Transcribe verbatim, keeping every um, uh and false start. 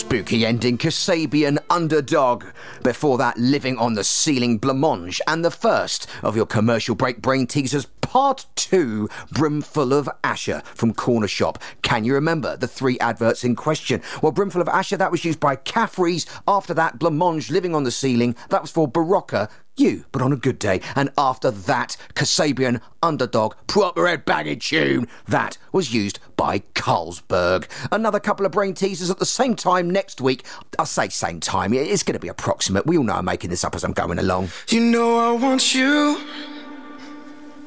spooky ending, Kasabian Underdog. Before that, Living on the Ceiling, Blancmange. And the first of your commercial break brain teasers, Part two, Brimful of Asher from Corner Shop. Can you remember the three adverts in question? Well, Brimful of Asher, that was used by Caffrey's. After that, Blancmange, Living on the Ceiling, that was for Barocca, You, but on a good day. And after that, Kasabian Underdog, proper head-banging tune, that was used by Carlsberg. Another couple of brain teasers at the same time next week. I say same time, it's going to be approximate. We all know I'm making this up as I'm going along. You know I want you